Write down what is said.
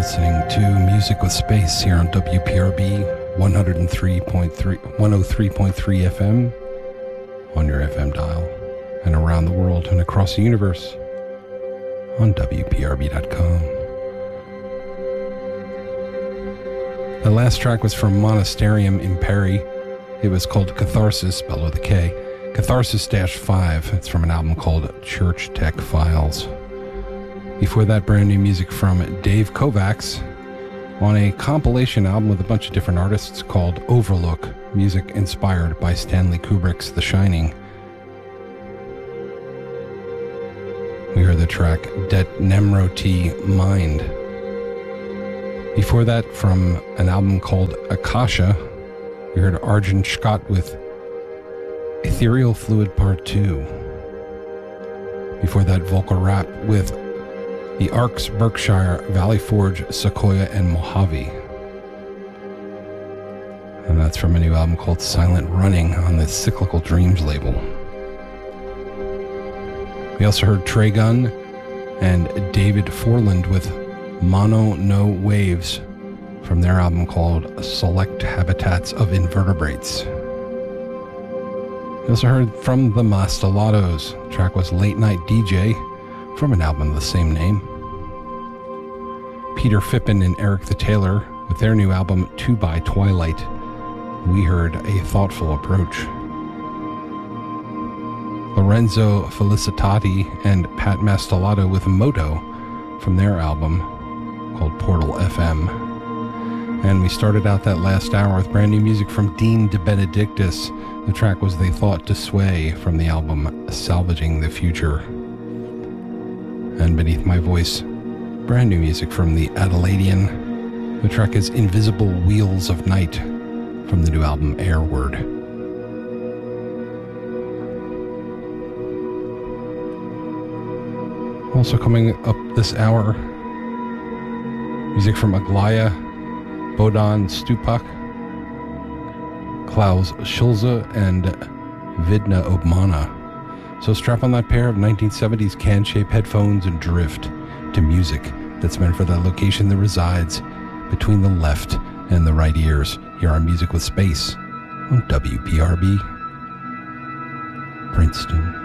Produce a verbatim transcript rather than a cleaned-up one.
listening to Music with Space here on W P R B one oh three point three, one oh three point three F M on your F M dial, and around the world and across the universe on W P R B dot com. The last track was from Monasterium Imperi. It was called Catharsis, spelled with a K. Catharsis five. It's from an album called Church Tech Files. Before that, brand new music from Dave Kovacs on a compilation album with a bunch of different artists called Overlook, music inspired by Stanley Kubrick's The Shining. We heard the track Det Nemroti Mind. Before that, from an album called Akasha, we heard Arjun Scott with Ethereal Fluid Part two. Before that, Vocal Rap with The Arcs, Berkshire, Valley Forge, Sequoia, and Mojave. And that's from a new album called Silent Running on the Cyclical Dreams label. We also heard Traygun and David Forland with Mono No Waves from their album called Select Habitats of Invertebrates. We also heard from the Mastelados. The track was Late Night D J from an album of the same name. Peter Fippen and Eric the Taylor with their new album Two by Twilight. We heard A Thoughtful Approach. Lorenzo Felicitati and Pat Mastelotto with Moto from their album called Portal F M. And we started out that last hour with brand new music from Dean De Benedictis. The track was They Thought to Sway from the album Salvaging the Future. And beneath my voice, brand new music from the Adelaidean. The track is Invisible Wheels of Night from the new album Airword. Also coming up this hour, music from Aglaya, Bodan Stupak, Klaus Schulze, and Vidna Obmana. So strap on that pair of nineteen seventies can-shaped headphones and drift to music that's meant for that location that resides between the left and the right ears here on Music with Space on W P R B, Princeton.